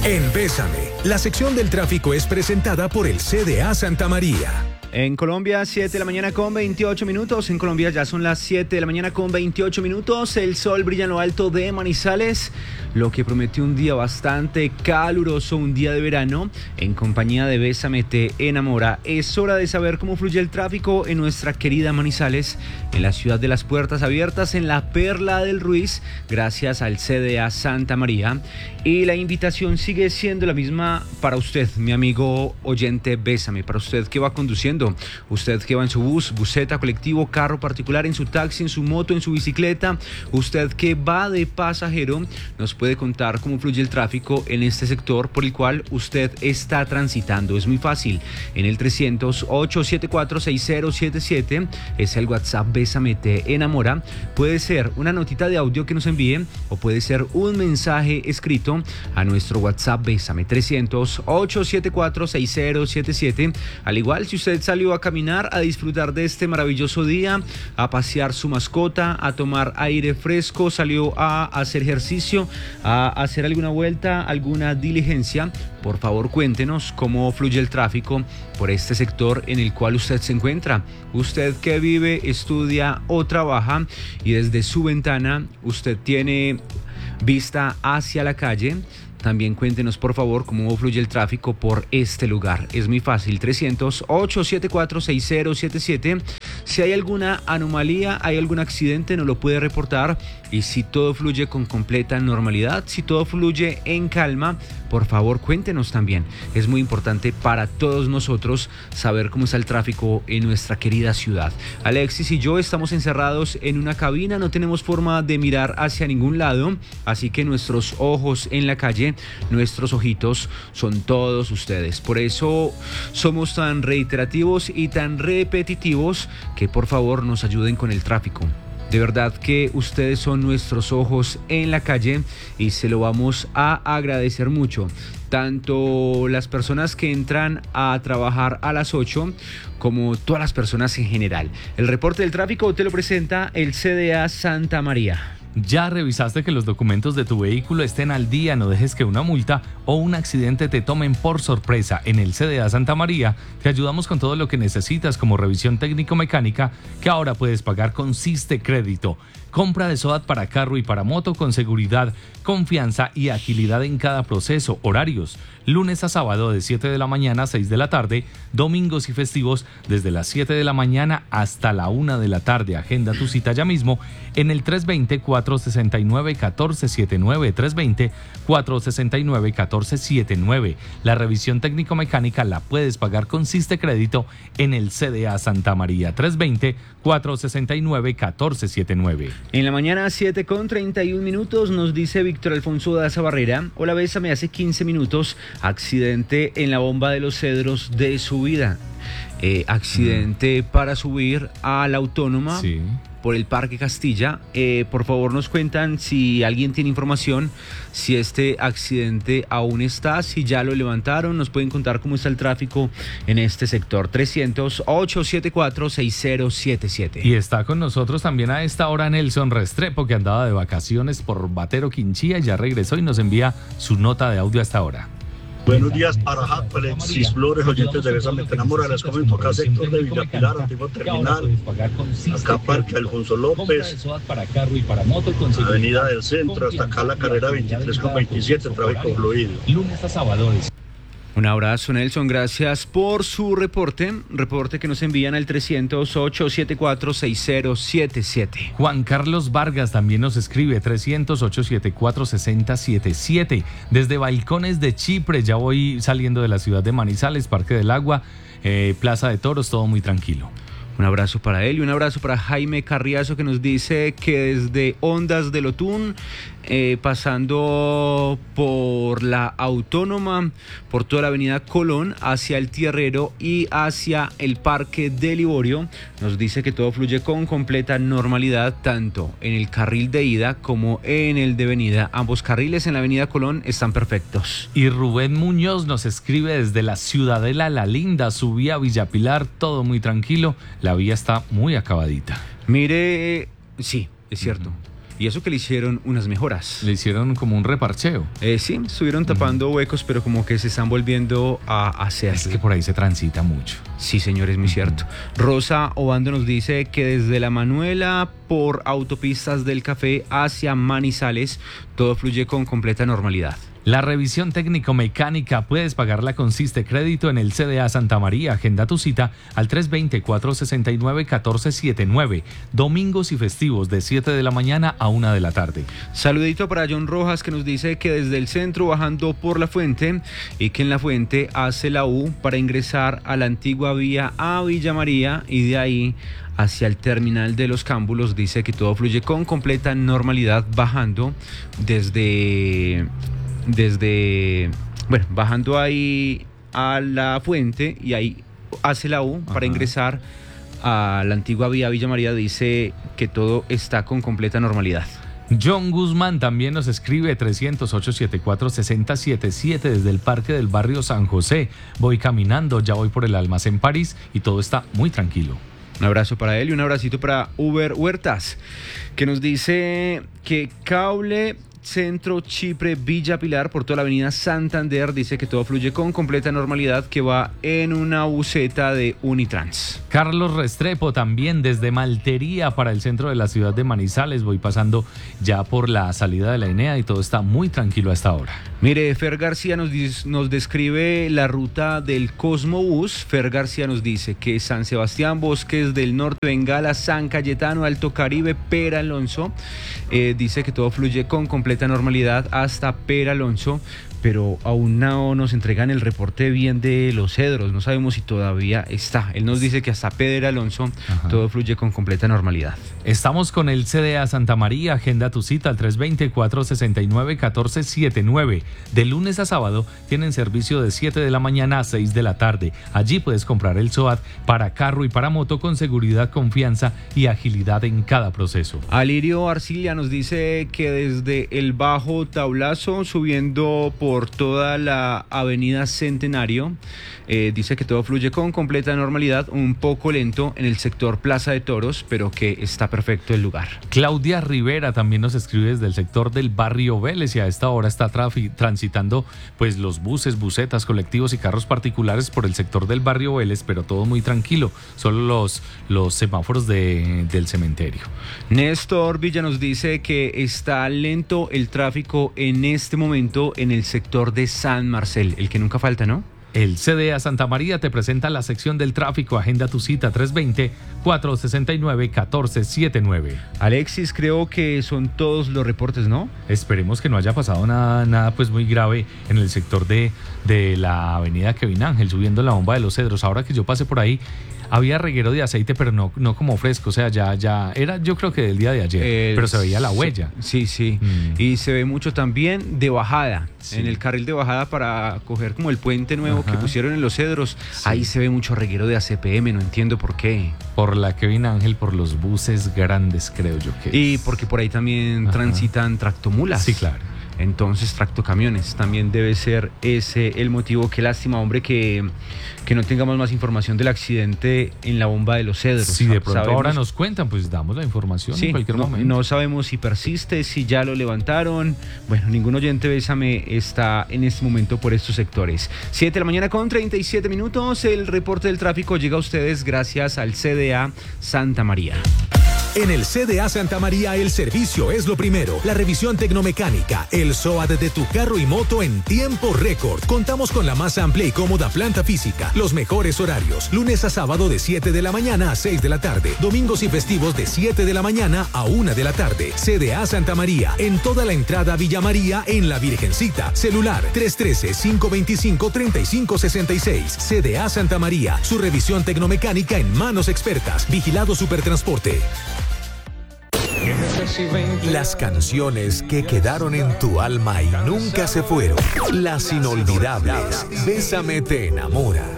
En Bésame, la sección del tráfico es presentada por el CDA Santa María. En Colombia, 7 de la mañana con 28 minutos. En Colombia ya son las 7 de la mañana con 28 minutos. El sol brilla en lo alto de Manizales, lo que prometió un día bastante caluroso, un día de verano. En compañía de Bésame te enamora. Es hora de saber cómo fluye el tráfico en nuestra querida Manizales, en la ciudad de las puertas abiertas, en la Perla del Ruiz, gracias al CDA Santa María. Y la invitación sigue siendo la misma para usted, mi amigo oyente Bésame, para usted que va conduciendo, usted que va en su bus, buseta, colectivo, carro particular, en su taxi, en su moto, en su bicicleta, usted que va de pasajero, nos puede contar cómo fluye el tráfico en este sector por el cual usted está transitando. Es muy fácil, en el 300-874-6077 es el WhatsApp Bésame te enamora. Puede ser una notita de audio que nos envíe o puede ser un mensaje escrito a nuestro WhatsApp Bésame 300-874-6077. Al igual, si usted salió a caminar, a disfrutar de este maravilloso día, a pasear su mascota, a tomar aire fresco, salió a hacer ejercicio, a hacer alguna vuelta, alguna diligencia, por favor cuéntenos cómo fluye el tráfico por este sector en el cual usted se encuentra. Usted que vive, estudia o trabaja y desde su ventana usted tiene vista hacia la calle. También cuéntenos por favor cómo fluye el tráfico por este lugar. Es muy fácil, 300-874-6077. Si hay alguna anomalía, hay algún accidente, nos lo puede reportar. Y si todo fluye con completa normalidad, si todo fluye en calma, por favor cuéntenos también. Es muy importante para todos nosotros saber cómo está el tráfico en nuestra querida ciudad. Alexis y yo estamos encerrados en una cabina, no tenemos forma de mirar hacia ningún lado, así que nuestros ojos en la calle, nuestros ojitos son todos ustedes. Por eso somos tan reiterativos y tan repetitivos que por favor nos ayuden con el tráfico. De verdad que ustedes son nuestros ojos en la calle y se lo vamos a agradecer mucho. Tanto las personas que entran a trabajar a las 8 como todas las personas en general. El reporte del tráfico te lo presenta el CDA Santa María. ¿Ya revisaste que los documentos de tu vehículo estén al día? No dejes que una multa o un accidente te tomen por sorpresa. En el CDA Santa María te ayudamos con todo lo que necesitas, como revisión técnico-mecánica, que ahora puedes pagar con Siste Crédito. Compra de SOAT para carro y para moto con seguridad, confianza y agilidad en cada proceso. Horarios: lunes a sábado de 7 de la mañana a 6 de la tarde, domingos y festivos desde las 7 de la mañana hasta la 1 de la tarde. Agenda tu cita ya mismo en el 320-469-1479, 320-469-1479. La revisión técnico-mecánica la puedes pagar con Siste Crédito en el CDA Santa María, 320-469-1479. En la mañana 7:31 nos dice Víctor Alfonso Daza Barrera: hola Bésame, hace 15 minutos accidente en la bomba de los Cedros de subida. Accidente para subir a la Autónoma. Sí. Por el Parque Castilla. Por favor nos cuentan si alguien tiene información, si este accidente aún está, si ya lo levantaron, nos pueden contar cómo está el tráfico en este sector. 300-874-6077. Y está con nosotros también a esta hora Nelson Restrepo, que andaba de vacaciones por Batero, Quinchía, y ya regresó y nos envía su nota de audio a esta hora. Buenos días para Alexis Flores, oyentes de Bésame te enamora. Les comento acá sector de Villa Pilar, antiguo terminal, acá Parque Alfonso López, Avenida del Centro, hasta acá la carrera 23/27, tráfico fluido. Lunes a sábados. Un abrazo, Nelson, gracias por su reporte que nos envían al 300-874-6077. Juan Carlos Vargas también nos escribe 300-874-6077. Desde Balcones de Chipre, ya voy saliendo de la ciudad de Manizales, Parque del Agua, Plaza de Toros, todo muy tranquilo. Un abrazo para él y un abrazo para Jaime Carriazo, que nos dice que desde Ondas del Otún, pasando por la Autónoma, por toda la avenida Colón, hacia el Tierrero y hacia el Parque de Liborio, nos dice que todo fluye con completa normalidad, tanto en el carril de ida como en el de venida. Ambos carriles en la avenida Colón están perfectos. Y Rubén Muñoz nos escribe desde la Ciudadela La Linda, subía a Villa Pilar, todo muy tranquilo, la vía está muy acabadita. Mire, sí, es cierto. Y eso que le hicieron unas mejoras. Le hicieron como un reparcheo. Sí, estuvieron tapando huecos, pero como que se están volviendo a hacer. Es que por ahí se transita mucho. Sí, señor, es muy cierto. Rosa Obando nos dice que desde La Manuela por autopistas del Café hacia Manizales, todo fluye con completa normalidad. La revisión técnico-mecánica puedes pagarla con Siste Crédito en el CDA Santa María. Agenda tu cita al 320-469-1479. Domingos y festivos de 7 de la mañana a 1 de la tarde. Saludito para John Rojas que nos dice que desde el centro bajando por La Fuente y que en La Fuente hace la U para ingresar a la antigua vía a Villa María y de ahí hacia el terminal de Los Cámbulos. Dice que todo fluye con completa normalidad bajando bajando ahí a La Fuente y ahí hace la U para ingresar a la antigua vía Villa María. Dice que todo está con completa normalidad. John Guzmán también nos escribe 308-74-6077 desde el parque del barrio San José. Voy caminando, ya voy por el Almacén París y todo está muy tranquilo. Un abrazo para él y un abracito para Uber Huertas, que nos dice que cable Centro Chipre Villa Pilar por toda la avenida Santander, dice que todo fluye con completa normalidad, que va en una buseta de Unitrans. Carlos Restrepo también desde Maltería para el centro de la ciudad de Manizales. Voy pasando ya por la salida de la Enea y todo está muy tranquilo a esta hora. Mire, Fer García nos describe la ruta del Cosmobús. Fer García nos dice que San Sebastián, Bosques del Norte, Bengala, San Cayetano, Alto Caribe, Pera Alonso. Dice que todo fluye con completa normalidad hasta Pera Alonso, pero aún no nos entregan el reporte bien de Los Cedros. No sabemos si todavía está. Él nos dice que hasta Pera Alonso todo fluye con completa normalidad. Estamos con el CDA Santa María. Agenda tu cita al 320-469-1479. De lunes a sábado tienen servicio de 7 de la mañana a 6 de la tarde. Allí puedes comprar el SOAT para carro y para moto con seguridad, confianza y agilidad en cada proceso. Alirio Arcilia nos dice que desde el Bajo Tablazo subiendo por toda la avenida Centenario, dice que todo fluye con completa normalidad, un poco lento en el sector Plaza de Toros, pero que está perfecto el lugar. Claudia Rivera también nos escribe desde el sector del barrio Vélez y a esta hora está transitando pues los buses, busetas, colectivos y carros particulares por el sector del barrio Vélez, pero todo muy tranquilo, solo los semáforos del cementerio. Néstor Villa nos dice que está lento el tráfico en este momento en el sector de San Marcel, el que nunca falta, ¿no? El CDA Santa María te presenta la sección del tráfico. Agenda tu cita 320-469-1479. Alexis, creo que son todos los reportes, ¿no? Esperemos que no haya pasado nada pues muy grave en el sector de la avenida Kevin Ángel, subiendo la bomba de Los Cedros. Ahora que yo pasé por ahí, había reguero de aceite, pero no como fresco, o sea, ya era, yo creo que del día de ayer, pero se veía la huella. Sí. Y se ve mucho también de bajada, en el carril de bajada para coger como el puente nuevo que pusieron en Los Cedros. Sí. Ahí se ve mucho reguero de ACPM, no entiendo por qué. Por la Kevin Ángel, por los buses grandes, creo yo que y porque por ahí también transitan tractomulas. Sí, claro. Entonces tractocamiones, también debe ser ese el motivo. Qué lástima, hombre, que no tengamos más información del accidente en la bomba de Los Cedros. Si de pronto ahora nos cuentan, pues damos la información en cualquier momento. No sabemos si persiste, si ya lo levantaron. Bueno, ningún oyente Bésame está en este momento por estos sectores. 7 de la mañana con 37 minutos. El reporte del tráfico llega a ustedes gracias al CDA Santa María. En el CDA Santa María el servicio es lo primero. La revisión tecnomecánica, el SOAT de tu carro y moto en tiempo récord. Contamos con la más amplia y cómoda planta física. Los mejores horarios. Lunes a sábado de 7 de la mañana a 6 de la tarde. Domingos y festivos de 7 de la mañana a 1 de la tarde. CDA Santa María. En toda la entrada Villa María en La Virgencita. Celular 313-525-3566. CDA Santa María. Su revisión tecnomecánica en manos expertas. Vigilado Supertransporte. Las canciones que quedaron en tu alma y nunca se fueron. Las inolvidables. Bésame te enamora.